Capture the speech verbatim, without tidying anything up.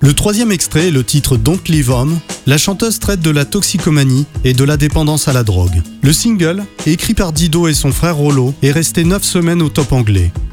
Le troisième extrait est le titre Don't Live On. La chanteuse traite de la toxicomanie et de la dépendance à la drogue. Le single, écrit par Dido et son frère Rollo, est resté neuf semaines au top anglais.